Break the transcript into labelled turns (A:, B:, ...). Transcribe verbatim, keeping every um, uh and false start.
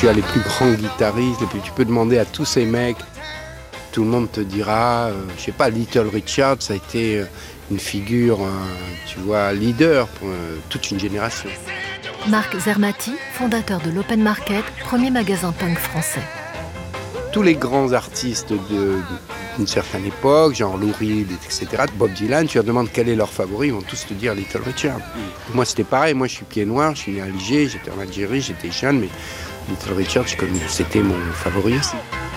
A: tu as les plus grands guitaristes, les plus, tu peux demander à tous ces mecs, tout le monde te dira, euh, je sais pas, Little Richard, ça a été euh, une figure, euh, tu vois, leader pour euh, toute une génération.
B: Marc Zermati, fondateur de l'Open Market, premier magasin punk français.
A: Tous les grands artistes de, d'une certaine époque, genre Lou Reed, et cetera, Bob Dylan, tu leur demandes quel est leur favori, ils vont tous te dire Little Richard. Mm. Moi, c'était pareil. Moi, je suis pied noir, je suis né à Alger, j'étais en Algérie, j'étais jeune, mais Little Richard, c'était mon favori aussi.